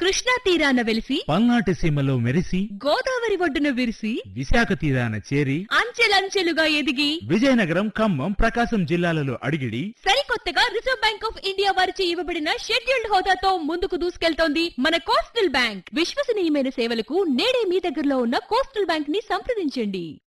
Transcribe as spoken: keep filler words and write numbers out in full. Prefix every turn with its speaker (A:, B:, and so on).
A: కృష్ణా తీరాన వెలిసి
B: పల్నాటి సీమలో మెరిసి
A: గోదావరి ఒడ్డున విరిసి
B: విశాఖ తీరాన చేరి
A: అంచెలంచెలుగా ఎదిగి
B: విజయనగరం, ఖమ్మం, ప్రకాశం జిల్లాలలో అడిగిడి
A: సరికొత్తగా రిజర్వ్ బ్యాంక్ ఆఫ్ ఇండియా వారిచే ఇవ్వబడిన షెడ్యూల్డ్ హోదాతో ముందుకు దూసుకెళ్తోంది మన కోస్టల్ బ్యాంక్. విశ్వసనీయమైన సేవలకు నేడే మీ దగ్గరలో ఉన్న కోస్టల్ బ్యాంక్ ని సంప్రదించండి.